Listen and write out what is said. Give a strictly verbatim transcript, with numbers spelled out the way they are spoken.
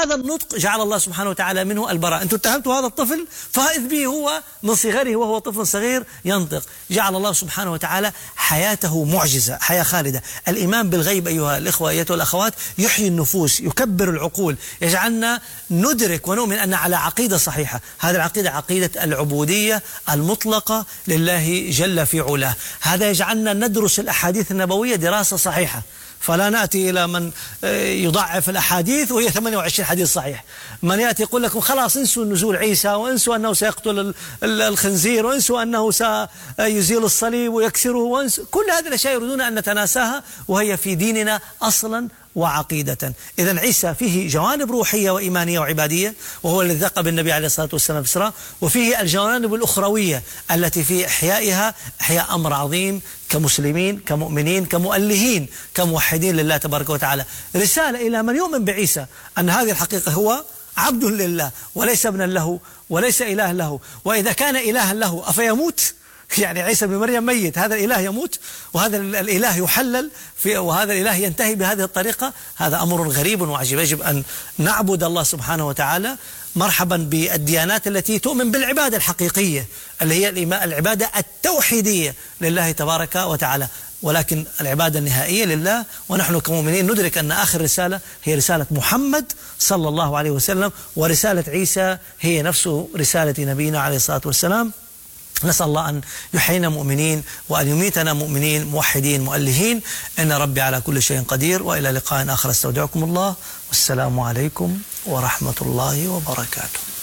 هذا النطق جعل الله سبحانه وتعالى منه البراء. أنتم اتهمتوا هذا الطفل، فإذ به هو من صغره وهو طفل صغير ينطق. جعل الله سبحانه وتعالى حياته معجزة، حياة خالدة. الإيمان بالغيب أيها الإخوة أيتها الأخوات يحيي النفوس، يكبر العقول، يجعلنا ندرك ونؤمن أن على عقيدة صحيحة. هذه العقيدة عقيدة العبودية المطلقة لله جل في علاه. هذا يجعلنا ندرس الأحاديث النبوية دراسة صحيحة، فلا نأتي إلى من يضعف الأحاديث وهي ثمانية وعشرين حديث صحيح. من يأتي يقول لكم خلاص انسوا نزول عيسى، وانسوا أنه سيقتل الخنزير، وانسوا أنه سيزيل الصليب ويكسره، وانسوا كل هذه الأشياء يريدون أن نتناساها وهي في ديننا أصلا وعقيدة. إذن عيسى فيه جوانب روحية وإيمانية وعبادية، وهو الذي ذاق بالنبي عليه الصلاة والسلام في الإسراء، وفيه الجوانب الأخروية التي في إحيائها إحياء أمر عظيم كمسلمين كمؤمنين كمؤلهين كموحدين لله تبارك وتعالى. رسالة إلى من يؤمن بعيسى أن هذه الحقيقة هو عبد لله وليس ابنا له وليس إله له، وإذا كان إلها له أفيموت؟ يعني عيسى بن مريم ميت، هذا الإله يموت وهذا الإله يحلل في وهذا الإله ينتهي بهذه الطريقة؟ هذا أمر غريب وعجيب. يجب أن نعبد الله سبحانه وتعالى. مرحبا بالديانات التي تؤمن بالعبادة الحقيقية اللي هي العبادة التوحيدية لله تبارك وتعالى، ولكن العبادة النهائية لله. ونحن كمؤمنين ندرك أن آخر رسالة هي رسالة محمد صلى الله عليه وسلم، ورسالة عيسى هي نفس رسالة نبينا عليه الصلاة والسلام. نسأل الله أن يحيينا مؤمنين وأن يميتنا مؤمنين موحدين مؤلهين. إن ربي على كل شيء قدير. وإلى لقاء آخر استودعكم الله، والسلام عليكم ورحمة الله وبركاته.